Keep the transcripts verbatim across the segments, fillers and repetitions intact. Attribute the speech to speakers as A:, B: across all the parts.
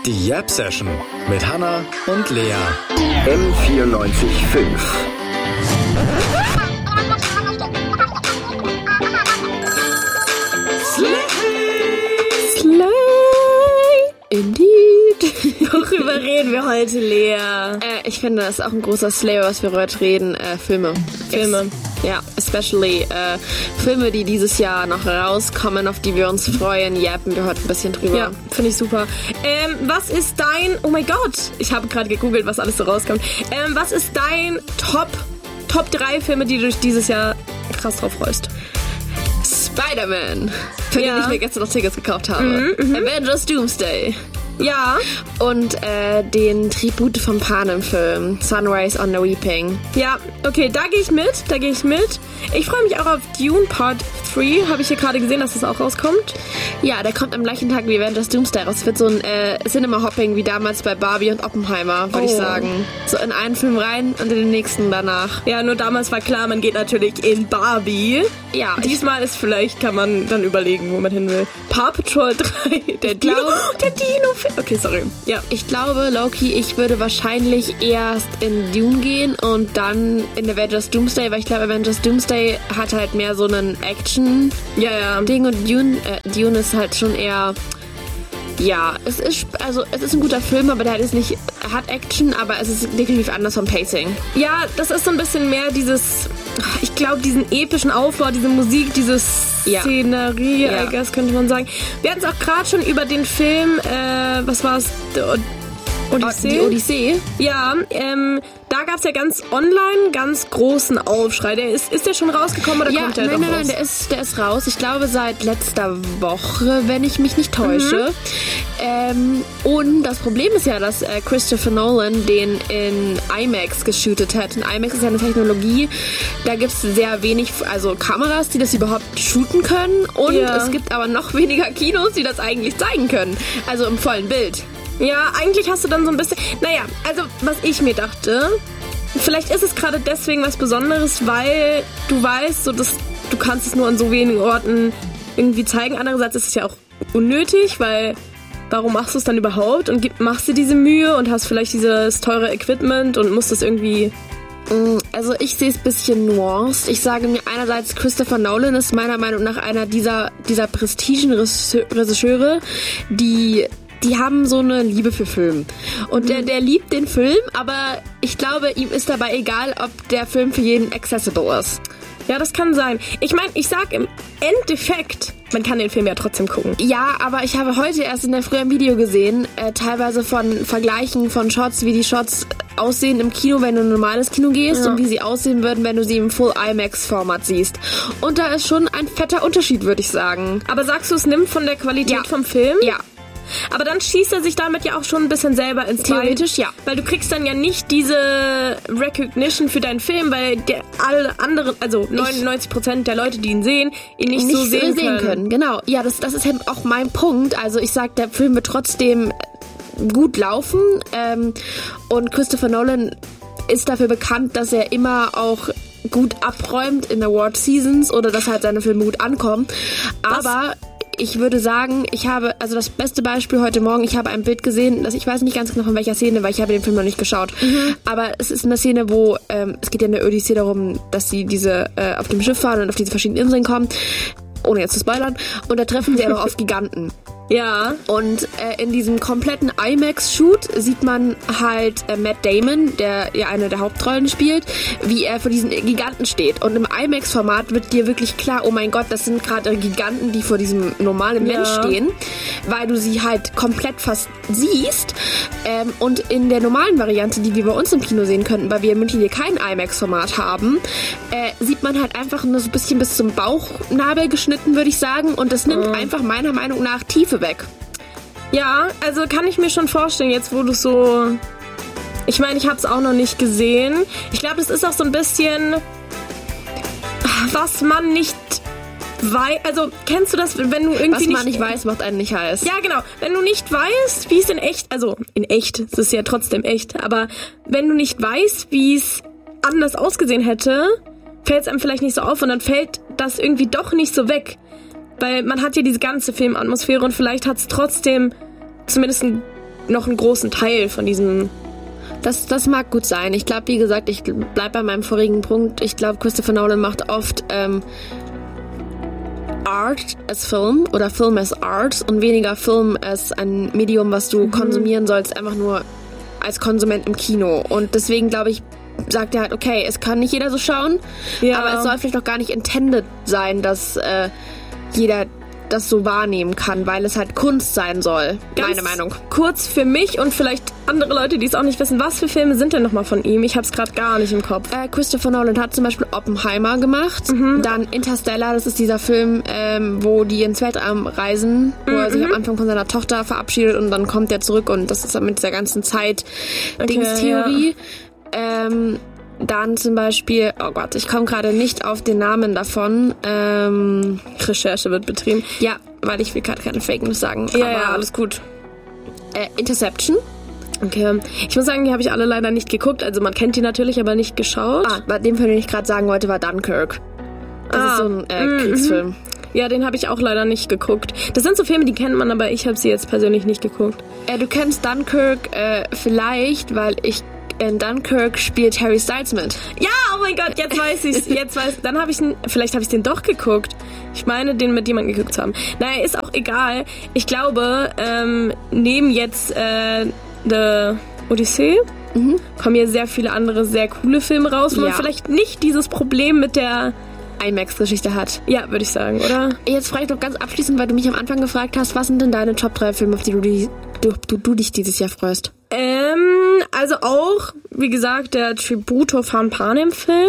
A: Die Yap Session mit Hannah und Lea.
B: M vierundneunzig Komma fünf.
C: Slay! Indeed. Worüber reden wir heute, Lea?
D: Äh, ich finde, das ist auch ein großer Slay, was wir heute reden. Äh, Filme.
C: Filme.
D: Ja, especially äh, Filme, die dieses Jahr noch rauskommen, auf die wir uns freuen. Jappen wir heute ein bisschen drüber.
C: Ja, finde ich super. Ähm, was ist dein... Oh mein Gott, ich habe gerade gegoogelt, was alles so rauskommt. Ähm, was ist dein Top... Top drei Filme, die du durch dieses Jahr krass drauf freust?
D: Spider-Man, für
C: Ja.
D: den ich mir gestern noch Tickets gekauft habe.
C: Mhm,
D: Avengers Doomsday.
C: Ja.
D: Und äh, den Tribute von Panem-Film, Sunrise on the Weeping.
C: Ja, okay, da gehe ich mit, da gehe ich mit. Ich freue mich auch auf Dune Part drei, habe ich hier gerade gesehen, dass das auch rauskommt.
D: Ja, der kommt am gleichen Tag wie Avengers Doomsday raus. Es wird so ein äh, Cinema-Hopping wie damals bei Barbie und Oppenheimer, würde
C: Oh.
D: ich sagen. So in einen Film rein und in den nächsten danach.
C: Ja, nur damals war klar, man geht natürlich in Barbie.
D: Ja, ich,
C: Diesmal ist vielleicht, kann man dann überlegen, wo man hin will. Paw Patrol drei, der Dino,
D: glaube-
C: der Dino-Film. Okay, sorry. Ja.
D: ich glaube, Loki, ich würde wahrscheinlich erst in Dune gehen und dann in Avengers Doomsday, weil ich glaube, Avengers Doomsday hat halt mehr so einen Action-Ding
C: Ja, ja.
D: und Dune, äh, Dune ist halt schon eher... Ja, es ist also es ist ein guter Film, aber der hat jetzt nicht hat Action, aber es ist definitiv anders vom Pacing.
C: Ja, das ist so ein bisschen mehr dieses, ich glaube, diesen epischen Aufbau, diese Musik, diese
D: Ja.
C: Szenerie,
D: Ja.
C: I guess, könnte man sagen. Wir hatten es auch gerade schon über den Film, äh, was war es? Odyssee?
D: Die Odyssee.
C: Ja, ähm, da gab es ja ganz online ganz großen Aufschrei. Der ist, ist der schon rausgekommen oder
D: Ja,
C: kommt der
D: nein,
C: noch
D: nein,
C: raus?
D: nein, der ist, der ist raus. Ich glaube seit letzter Woche, wenn ich mich nicht täusche.
C: Mhm.
D: Ähm, und das Problem ist ja, dass äh, Christopher Nolan den in IMAX geshootet hat. Und IMAX ist ja eine Technologie, da gibt es sehr wenig, also Kameras, die das überhaupt shooten können. Und
C: Ja.
D: es gibt aber noch weniger Kinos, die das eigentlich zeigen können. Also im vollen Bild.
C: Ja, eigentlich hast du dann so ein bisschen... Naja, also was ich mir dachte, vielleicht ist es gerade deswegen was Besonderes, weil du weißt, so dass du kannst es nur an so wenigen Orten irgendwie zeigen. Andererseits ist es ja auch unnötig, weil warum machst du es dann überhaupt und gib, machst dir diese Mühe und hast vielleicht dieses teure Equipment und musst das irgendwie...
D: Also ich sehe es ein bisschen nuanced. Ich sage mir einerseits, Christopher Nolan ist meiner Meinung nach einer dieser, dieser prestigen Regisseure, die... Die haben so eine Liebe für Film. Und der, der liebt den Film, aber ich glaube, ihm ist dabei egal, ob der Film für jeden accessible ist.
C: Ja, das kann sein. Ich meine, ich sag im Endeffekt, man kann den Film ja trotzdem gucken.
D: Ja, aber ich habe heute erst in der Früh ein Video gesehen, äh, teilweise von Vergleichen von Shots, wie die Shots aussehen im Kino, wenn du in ein normales Kino gehst,
C: Ja.
D: und wie sie aussehen würden, wenn du sie im Full IMAX-Format siehst. Und da ist schon ein fetter Unterschied, würde ich sagen.
C: Aber sagst du, es nimmt von der Qualität
D: Ja.
C: vom Film?
D: Ja.
C: Aber dann schießt er sich damit ja auch schon ein bisschen selber ins Bein.
D: Theoretisch, ja.
C: Weil du kriegst dann ja nicht diese Recognition für deinen Film, weil der alle anderen, also neunundneunzig Prozent der Leute, die ihn sehen, ihn nicht,
D: nicht
C: so sehen, können.
D: können. Genau. Ja, das, das ist halt auch mein Punkt. Also ich sag, der Film wird trotzdem gut laufen. Ähm, und Christopher Nolan ist dafür bekannt, dass er immer auch gut abräumt in Award Seasons oder dass halt seine Filme gut ankommen. Aber ich würde sagen, ich habe, also das beste Beispiel heute Morgen, ich habe ein Bild gesehen, das ich weiß nicht ganz genau von welcher Szene, weil ich habe den Film noch nicht geschaut. Mhm. Aber es ist eine Szene, wo, ähm, es geht ja in der Odyssee darum, dass sie diese, äh, auf dem Schiff fahren und auf diese verschiedenen Inseln kommen, ohne jetzt zu spoilern, und da treffen sie ja noch auf Giganten.
C: Ja.
D: Und äh, in diesem kompletten IMAX-Shoot sieht man halt äh, Matt Damon, der ja eine der Hauptrollen spielt, wie er vor diesen Giganten steht. Und im IMAX-Format wird dir wirklich klar, oh mein Gott, das sind gerade Giganten, die vor diesem normalen Mensch
C: Ja.
D: stehen, weil du sie halt komplett fast siehst. Ähm, und in der normalen Variante, die wir bei uns im Kino sehen könnten, weil wir in München hier kein IMAX-Format haben, äh, sieht man halt einfach nur so ein bisschen bis zum Bauchnabel geschnitten, würde ich sagen. Und das nimmt
C: Mhm.
D: einfach meiner Meinung nach Tiefe weg.
C: Ja, also kann ich mir schon vorstellen, jetzt wo du so... Ich meine, ich habe es auch noch nicht gesehen. Ich glaube, das ist auch so ein bisschen, was man nicht weiß. Also, kennst du das, wenn du irgendwie
D: Was man
C: nicht...
D: nicht weiß, macht einen nicht heiß.
C: Ja, genau. Wenn du nicht weißt, wie es in echt... Also, in echt, es ist ja trotzdem echt. Aber wenn du nicht weißt, wie es anders ausgesehen hätte, fällt es einem vielleicht nicht so auf. Und dann fällt das irgendwie doch nicht so weg. Weil man hat ja diese ganze Filmatmosphäre und vielleicht hat es trotzdem zumindest einen noch einen großen Teil von diesem...
D: Das, das mag gut sein. Ich glaube, wie gesagt, ich bleib bei meinem vorigen Punkt. Ich glaube, Christopher Nolan macht oft ähm, Art as Film oder Film as Art und weniger Film als ein Medium, was du mhm. konsumieren sollst, einfach nur als Konsument im Kino. Und deswegen, glaube ich, sagt er halt, okay, es kann nicht jeder so schauen, ja. aber es soll vielleicht auch gar nicht intended sein, dass äh, jeder das so wahrnehmen kann, weil es halt Kunst sein soll.
C: Ganz
D: meine Meinung.
C: Kurz für mich und vielleicht andere Leute, die es auch nicht wissen, was für Filme sind denn nochmal von ihm? Ich hab's gerade gar nicht im Kopf.
D: Äh, Christopher Nolan hat zum Beispiel Oppenheimer gemacht, mhm. dann Interstellar, das ist dieser Film, ähm, wo die ins Weltraum reisen, wo mhm. er sich am Anfang von seiner Tochter verabschiedet und dann kommt er zurück und das ist dann mit dieser ganzen Zeit-Dings-Theorie. Okay, ja. ähm, Dann zum Beispiel, oh Gott, ich komme gerade nicht auf den Namen davon. Ähm,
C: Recherche wird betrieben.
D: Ja, weil ich will gerade keine Fake News sagen.
C: Ja, aber ja, alles gut.
D: Äh, Interception.
C: Okay. Ich muss sagen, die habe ich alle leider nicht geguckt. Also man kennt die natürlich, aber nicht geschaut.
D: Ah, den Film, den ich gerade sagen wollte, war Dunkirk. Das ah, ist so ein äh, Kriegsfilm.
C: Mm-hmm. Ja, den habe ich auch leider nicht geguckt. Das sind so Filme, die kennt man, aber ich habe sie jetzt persönlich nicht geguckt.
D: Äh, du kennst Dunkirk äh, vielleicht, weil ich in Dunkirk spielt Harry Styles mit.
C: Ja, oh mein Gott, jetzt weiß ich's. Jetzt weiß, dann habe ich vielleicht habe ich den doch geguckt. Ich meine, den mit jemandem geguckt zu haben. Naja, ist auch egal. Ich glaube, ähm, neben jetzt äh, The Odyssey mhm. kommen hier sehr viele andere sehr coole Filme raus, wo ja. man vielleicht nicht dieses Problem mit der
D: IMAX-Geschichte hat.
C: Ja, würde ich sagen, oder?
D: Jetzt frage ich noch ganz abschließend, weil du mich am Anfang gefragt hast, was sind denn deine Top drei Filme, auf die du, die, du, du, du dich dieses Jahr freust?
C: Ähm, also auch, wie gesagt, der Tributo von Panem-Film,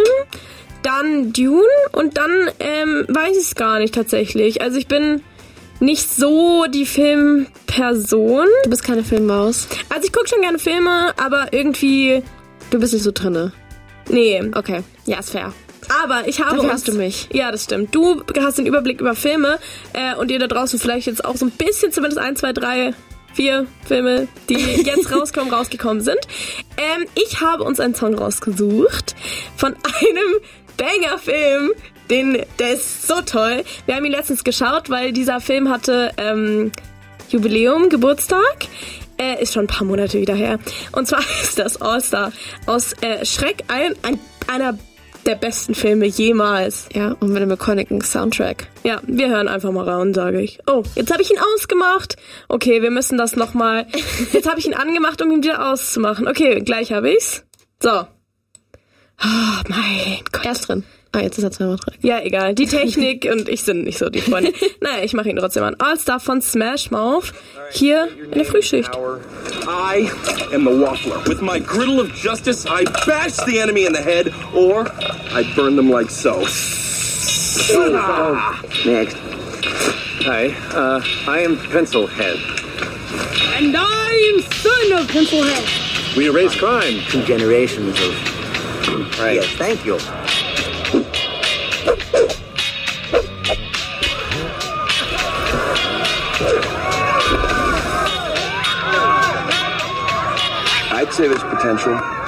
C: dann Dune und dann, ähm, weiß ich es gar nicht tatsächlich. Also ich bin nicht so die Filmperson.
D: Du bist keine Filmmaus?
C: Also ich gucke schon gerne Filme, aber irgendwie...
D: Du bist nicht so drinne?
C: Nee.
D: Okay, ja, ist fair.
C: Aber ich habe...
D: Dafür hast du mich.
C: Ja, das stimmt. Du hast den Überblick über Filme äh, und ihr da draußen vielleicht jetzt auch so ein bisschen, zumindest ein, zwei, drei... vier Filme, die jetzt rauskommen, rausgekommen sind. Ähm, ich habe uns einen Song rausgesucht von einem Banger-Film, den, der ist so toll. Wir haben ihn letztens geschaut, weil dieser Film hatte ähm, Jubiläum, Geburtstag. Äh, ist schon ein paar Monate wieder her. Und zwar ist das All-Star aus äh, Shrek, ein, ein, einer der besten Filme jemals.
D: Ja, und mit einem iconic Soundtrack.
C: Ja, wir hören einfach mal rein, sage ich. Oh, jetzt habe ich ihn ausgemacht. Okay, wir müssen das nochmal... Jetzt habe ich ihn angemacht, um ihn wieder auszumachen. Okay, gleich habe ich's. So. Oh, mein Gott.
D: Er ist drin. Ah, jetzt ist er zweimal drin.
C: Ja, egal. Die Technik und ich sind nicht so die Freunde. Naja, ich mache ihn trotzdem an. All-Star von Smash Mouth. Hier in der Frühschicht.
E: I am the Waffler. With my griddle of justice, I bash the enemy in the head, or I burn them like so.
B: Next.
F: Hi, uh, I am Pencilhead.
G: And I am son of Pencilhead.
F: We erase crime.
B: Two generations of...
F: Right.
B: Yes, thank you.
E: I'd say there's potential.